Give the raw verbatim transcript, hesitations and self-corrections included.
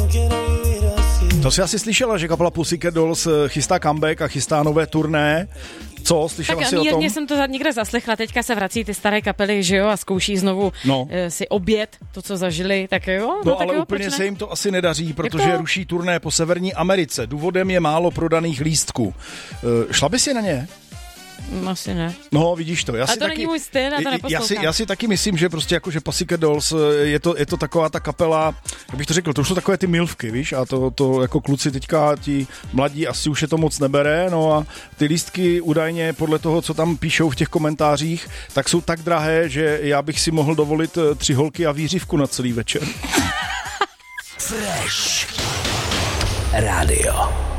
To jsi asi slyšela, že kapela Pussycat Dolls chystá comeback a chystá nové turné. Co? Slyšela tak jsi o tom? Tak jsem to někde zaslechla, teďka se vrací ty staré kapely, že jo, a zkouší znovu no. si obět to, co zažili, tak jo. No, no tak ale jo, úplně se jim to asi nedaří, protože to? ruší turné po Severní Americe. Důvodem je málo prodaných lístků. Šla by si na ně? Asi ne. No, vidíš to. Já a si to taky, není můj styl, já to neposlouchám. Já si, já si taky myslím, že prostě jako, že Pussycat Dolls je to, je to taková ta kapela, jak bych to řekl, to jsou takové ty milvky, víš, a to, to jako kluci teďka, ti mladí asi už je to moc nebere, no a ty lístky údajně podle toho, co tam píšou v těch komentářích, tak jsou tak drahé, že já bych si mohl dovolit tři holky a výřivku na celý večer. Fresh Radio.